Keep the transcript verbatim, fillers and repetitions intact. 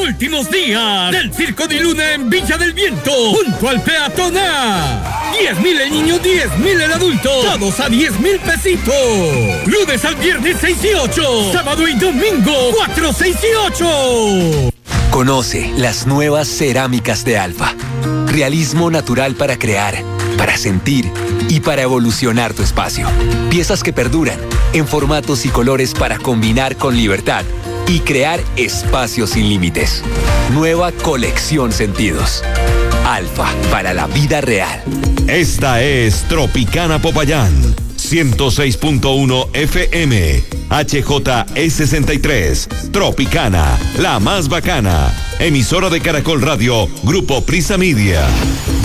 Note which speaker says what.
Speaker 1: Últimos días del Circo de Luna en Villa del Viento, junto al peatonal. diez mil el niño, diez mil el adulto, todos a diez mil pesitos. Lunes al viernes seis y ocho, sábado y domingo cuatro, seis y ocho.
Speaker 2: Conoce las nuevas cerámicas de Alfa. Realismo natural para crear, para sentir y para evolucionar tu espacio. Piezas que perduran en formatos y colores para combinar con libertad y crear espacios sin límites. Nueva colección Sentidos. Alfa para la vida real.
Speaker 3: Esta es Tropicana Popayán, ciento seis punto uno F M, H J E sesenta y tres, Tropicana, la más bacana. Emisora de Caracol Radio, Grupo Prisa Media.